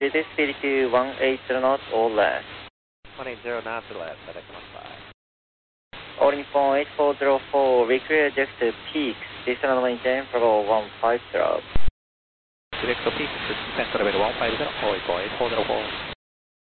This is speed to 180 knots or less. 180 knots or less, FedEx 15. All info 8404, require eject peaks, descent maintain for 150. Direct to peak, descent level 150, all info 8404.